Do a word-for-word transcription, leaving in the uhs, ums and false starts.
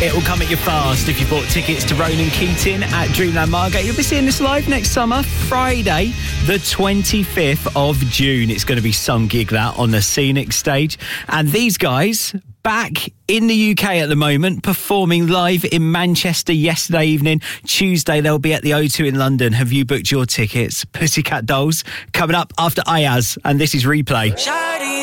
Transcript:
It'll come at you fast if you bought tickets to Ronan Keating at Dreamland Margate. You'll be seeing this live next summer, Friday, the twenty-fifth of June. It's going to be some gig that on the Scenic Stage. And these guys, back in the U K at the moment, performing live in Manchester yesterday evening. Tuesday, they'll be at the O two in London. Have you booked your tickets? Pussycat Dolls coming up after Ayaz, and this is Replay.